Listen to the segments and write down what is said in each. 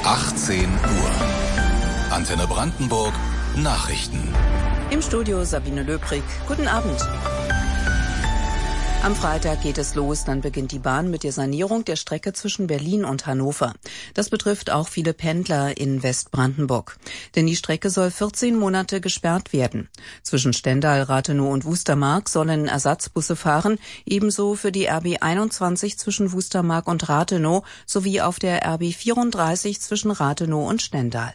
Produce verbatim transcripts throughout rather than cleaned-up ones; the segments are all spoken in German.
achtzehn Uhr. Antenne Brandenburg, Nachrichten. Im Studio Sabine Löbrig. Guten Abend. Am Freitag geht es los, dann beginnt die Bahn mit der Sanierung der Strecke zwischen Berlin und Hannover. Das betrifft auch viele Pendler in Westbrandenburg. Denn die Strecke soll vierzehn Monate gesperrt werden. Zwischen Stendal, Rathenow und Wustermark sollen Ersatzbusse fahren, ebenso für die R B einundzwanzig zwischen Wustermark und Rathenow sowie auf der R B vierunddreißig zwischen Rathenow und Stendal.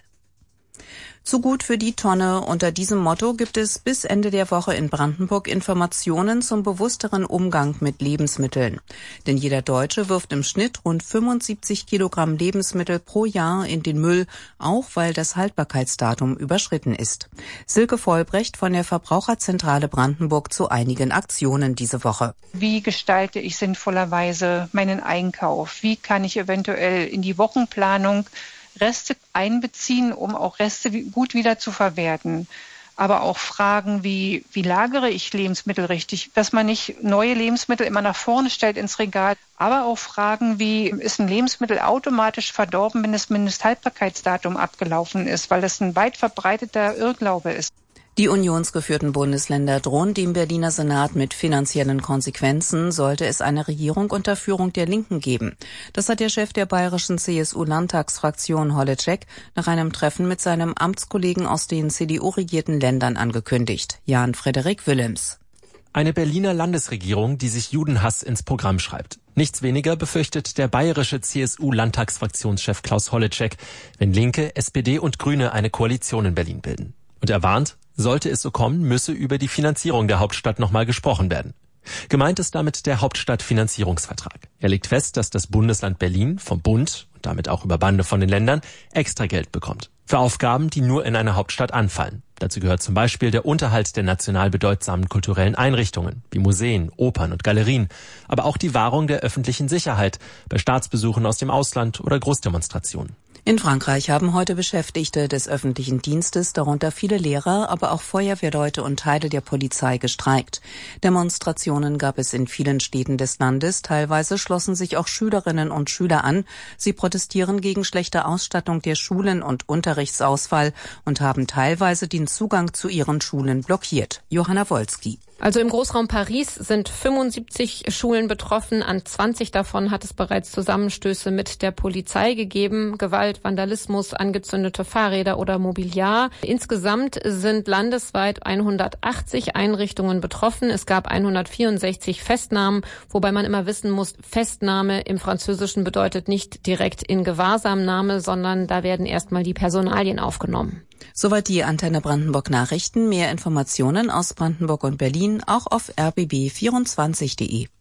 Zu gut für die Tonne. Unter diesem Motto gibt es bis Ende der Woche in Brandenburg Informationen zum bewussteren Umgang mit Lebensmitteln. Denn jeder Deutsche wirft im Schnitt rund fünfundsiebzig Kilogramm Lebensmittel pro Jahr in den Müll, auch weil das Haltbarkeitsdatum überschritten ist. Silke Vollbrecht von der Verbraucherzentrale Brandenburg zu einigen Aktionen diese Woche. Wie gestalte ich sinnvollerweise meinen Einkauf? Wie kann ich eventuell in die Wochenplanung Reste einbeziehen, um auch Reste gut wieder zu verwerten. Aber auch Fragen wie, wie lagere ich Lebensmittel richtig, dass man nicht neue Lebensmittel immer nach vorne stellt ins Regal. Aber auch Fragen wie, ist ein Lebensmittel automatisch verdorben, wenn das Mindesthaltbarkeitsdatum abgelaufen ist, weil das ein weit verbreiteter Irrglaube ist. Die unionsgeführten Bundesländer drohen dem Berliner Senat mit finanziellen Konsequenzen, sollte es eine Regierung unter Führung der Linken geben. Das hat der Chef der bayerischen C S U-Landtagsfraktion Holleczek nach einem Treffen mit seinem Amtskollegen aus den C D U-regierten Ländern angekündigt. Jan Frederik Willems. Eine Berliner Landesregierung, die sich Judenhass ins Programm schreibt. Nichts weniger befürchtet der bayerische C S U-Landtagsfraktionschef Klaus Holleczek, wenn Linke, S P D und Grüne eine Koalition in Berlin bilden. Und er warnt, sollte es so kommen, müsse über die Finanzierung der Hauptstadt nochmal gesprochen werden. Gemeint ist damit der Hauptstadtfinanzierungsvertrag. Er legt fest, dass das Bundesland Berlin vom Bund und damit auch über Bande von den Ländern extra Geld bekommt. Für Aufgaben, die nur in einer Hauptstadt anfallen. Dazu gehört zum Beispiel der Unterhalt der national bedeutsamen kulturellen Einrichtungen, wie Museen, Opern und Galerien, aber auch die Wahrung der öffentlichen Sicherheit bei Staatsbesuchen aus dem Ausland oder Großdemonstrationen. In Frankreich haben heute Beschäftigte des öffentlichen Dienstes, darunter viele Lehrer, aber auch Feuerwehrleute und Teile der Polizei gestreikt. Demonstrationen gab es in vielen Städten des Landes, teilweise schlossen sich auch Schülerinnen und Schüler an. Sie protestieren gegen schlechte Ausstattung der Schulen und Unterrichtsausfall und haben teilweise den Zugang zu ihren Schulen blockiert. Johanna Wolski. Also im Großraum Paris sind fünfundsiebzig Schulen betroffen. An zwanzig davon hat es bereits Zusammenstöße mit der Polizei gegeben. Gewalt, Vandalismus, angezündete Fahrräder oder Mobiliar. Insgesamt sind landesweit hundertachtzig Einrichtungen betroffen. Es gab hundertvierundsechzig Festnahmen, wobei man immer wissen muss, Festnahme im Französischen bedeutet nicht direkt in Gewahrsamnahme, sondern da werden erstmal die Personalien aufgenommen. Soweit die Antenne Brandenburg Nachrichten. Mehr Informationen aus Brandenburg und Berlin auch auf r b b vierundzwanzig punkt de.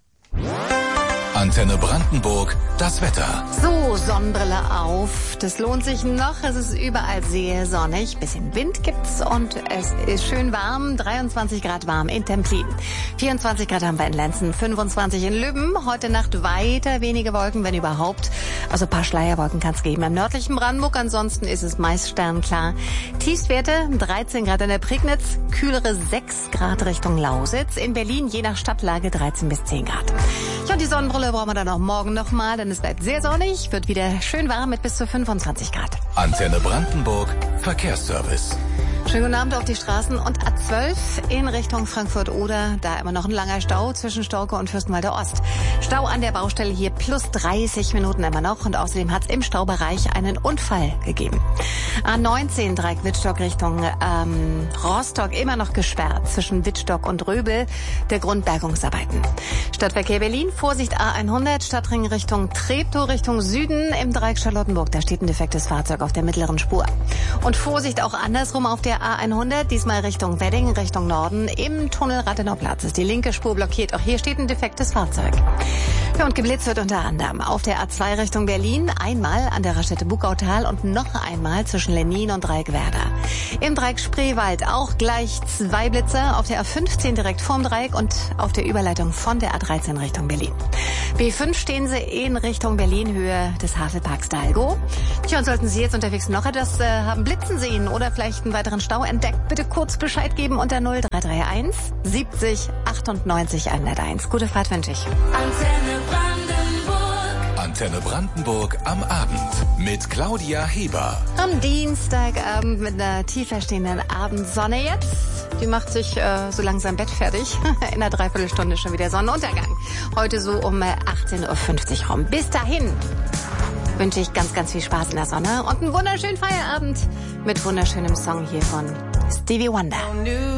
Antenne Brandenburg, das Wetter. So, Sonnenbrille auf. Das lohnt sich noch. Es ist überall sehr sonnig. Bisschen Wind gibt's und es ist schön warm. dreiundzwanzig Grad warm in Templin. vierundzwanzig Grad haben wir in Lenzen, fünfundzwanzig in Lübben. Heute Nacht weiter wenige Wolken, wenn überhaupt. Also ein paar Schleierwolken kann es geben im nördlichen Brandenburg. Ansonsten ist es meist sternklar. Tiefstwerte dreizehn Grad in der Prignitz, kühlere sechs Grad Richtung Lausitz. In Berlin je nach Stadtlage dreizehn bis zehn Grad. Ja, und die Sonnenbrille brauchen wir dann auch morgen nochmal, denn es bleibt sehr sonnig, wird wieder schön warm mit bis zu fünfundzwanzig Grad. Antenne Brandenburg, Verkehrsservice. Schönen guten Abend auf die Straßen und A zwölf in Richtung Frankfurt-Oder. Da immer noch ein langer Stau zwischen Stauke und Fürstenwalder Ost. Stau an der Baustelle hier plus dreißig Minuten immer noch. Und außerdem hat es im Staubereich einen Unfall gegeben. A neunzehn Dreieck Wittstock Richtung ähm, Rostock immer noch gesperrt zwischen Wittstock und Röbel. Der Grund Bergungsarbeiten. Stadtverkehr Berlin, Vorsicht A hundert, Stadtring Richtung Treptow Richtung Süden im Dreieck Charlottenburg. Da steht ein defektes Fahrzeug auf der mittleren Spur. Und Vorsicht auch andersrum auf der A hundert, diesmal Richtung Wedding, Richtung Norden. Im Tunnel Rathenau-Platz ist die linke Spur blockiert. Auch hier steht ein defektes Fahrzeug. Ja, und geblitzt wird unter anderem auf der A zwei Richtung Berlin, einmal an der Raststätte Bugautal und noch einmal zwischen Lenin und Dreieck Werder. Im Dreieck Spreewald auch gleich zwei Blitze, auf der A fünfzehn direkt vorm Dreieck und auf der Überleitung von der A dreizehn Richtung Berlin. B fünf stehen Sie in Richtung Berlin, Höhe des Havelparks Dalgo. Tja, und sollten Sie jetzt unterwegs noch etwas äh, haben blitzen sehen oder vielleicht einen weiteren Stau entdeckt, bitte kurz Bescheid geben unter null drei drei eins siebzig achtundneunzig hunderteins. Gute Fahrt wünsche ich. Antenne Brandenburg. Antenne Brandenburg am Abend mit Claudia Heber. Am Dienstagabend mit einer tiefer stehenden Abendsonne jetzt. Die macht sich äh, so langsam Bett fertig. In einer Dreiviertelstunde schon wieder Sonnenuntergang. Heute so um äh, achtzehn Uhr fünfzig rum. Bis dahin wünsche ich ganz, ganz viel Spaß in der Sonne und einen wunderschönen Feierabend mit wunderschönem Song hier von Stevie Wonder.